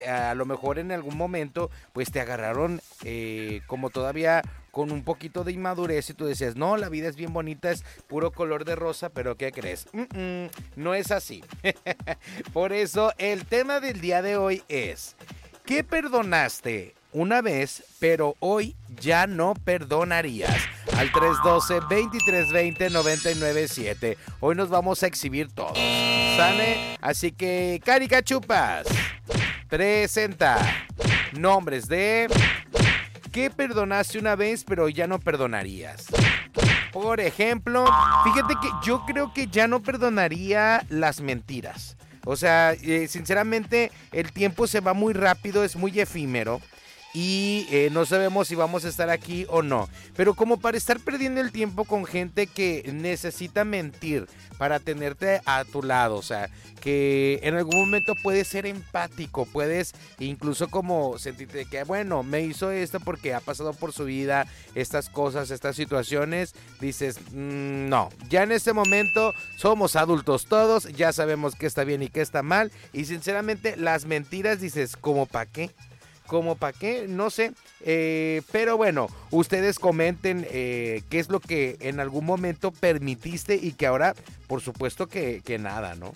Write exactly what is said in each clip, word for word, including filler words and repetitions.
a lo mejor en algún momento pues te agarraron eh, como todavía con un poquito de inmadurez y tú decías, no, la vida es bien bonita, es puro color de rosa, pero ¿qué crees? Mm-mm, no es así. Por eso el tema del día de hoy es, ¿qué perdonaste una vez, pero hoy ya no perdonarías? Al tres uno dos, veintitrés veinte, noventa y nueve siete. Hoy nos vamos a exhibir todos, ¿sale? Así que, Carica Chupas presenta nombres de ¿qué perdonaste una vez pero ya no perdonarías? Por ejemplo, fíjate que yo creo que ya no perdonaría las mentiras. O sea, eh, sinceramente el tiempo se va muy rápido, es muy efímero. Y eh, no sabemos si vamos a estar aquí o no. Pero como para estar perdiendo el tiempo con gente que necesita mentir para tenerte a tu lado, o sea, que en algún momento puedes ser empático, puedes incluso como sentirte que, bueno, me hizo esto porque ha pasado por su vida estas cosas, estas situaciones, dices, mmm, no, ya en este momento somos adultos todos, ya sabemos qué está bien y qué está mal, y sinceramente las mentiras dices, ¿cómo para qué? ¿Cómo para qué? No sé, eh, pero bueno, ustedes comenten eh, qué es lo que en algún momento permitiste y que ahora, por supuesto que, que nada, ¿no?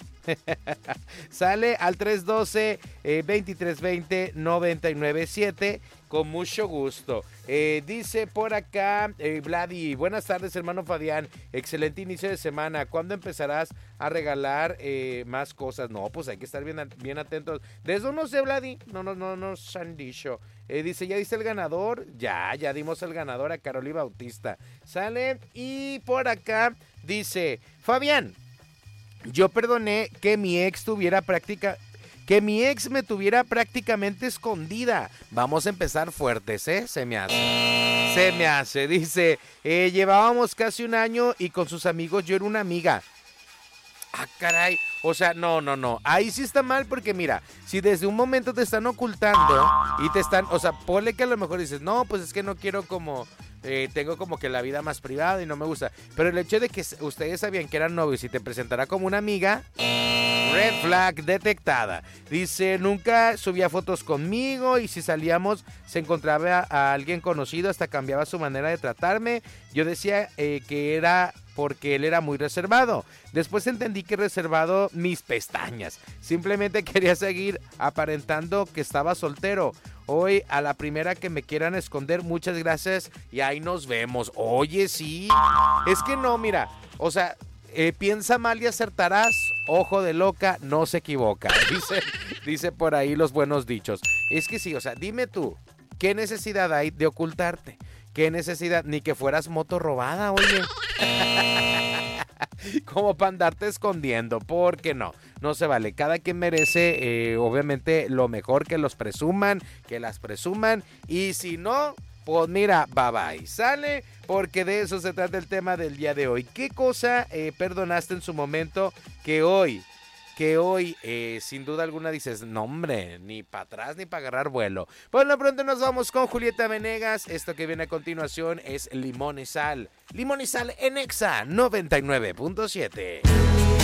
Sale al tres uno dos, veintitrés veinte, noventa y nueve siete, con mucho gusto. Eh, dice por acá, eh, Vladi, buenas tardes, hermano Fabián, excelente inicio de semana. ¿Cuándo empezarás a regalar eh, más cosas? No, pues hay que estar bien, bien atentos. De eso no sé, Vladi, no, no, no nos han dicho. Eh, dice, ¿ya diste el ganador? Ya, ya dimos el ganador a Carolí Bautista. Sale, y por acá dice, Fabián, yo perdoné que mi ex tuviera práctica, que mi ex me tuviera prácticamente escondida. Vamos a empezar fuertes, ¿eh? Se me hace. Se me hace. Dice, eh, llevábamos casi un año y con sus amigos yo era una amiga. Ah, caray. O sea, no, no, no. Ahí sí está mal porque mira, si desde un momento te están ocultando y te están, o sea, ponle que a lo mejor dices, no, pues es que no quiero como... Eh, tengo como que la vida más privada y no me gusta. Pero el hecho de que ustedes sabían que eran novios y te presentara como una amiga, red flag detectada. Dice, nunca subía fotos conmigo y si salíamos se encontraba a alguien conocido, hasta cambiaba su manera de tratarme. Yo decía eh, que era porque él era muy reservado. Después entendí que reservado mis pestañas. Simplemente quería seguir aparentando que estaba soltero. Hoy a la primera que me quieran esconder, muchas gracias y ahí nos vemos. Oye, sí. Es que no, mira, o sea, eh, piensa mal y acertarás. Ojo de loca, no se equivoca. Dice, dice por ahí los buenos dichos. Es que sí, o sea, dime tú, ¿qué necesidad hay de ocultarte? ¿Qué necesidad? Ni que fueras moto robada, oye. Como para andarte escondiendo, ¿por qué no? No se vale, cada quien merece eh, obviamente lo mejor, que los presuman, que las presuman, y si no, pues mira, bye bye, sale, porque de eso se trata el tema del día de hoy. ¿Qué cosa eh, perdonaste en su momento que hoy, que hoy eh, sin duda alguna dices, no hombre, ni para atrás ni para agarrar vuelo? Por lo pronto nos vamos con Julieta Venegas. Esto que viene a continuación es Limón y Sal. Limón y Sal en Exa noventa y nueve punto siete.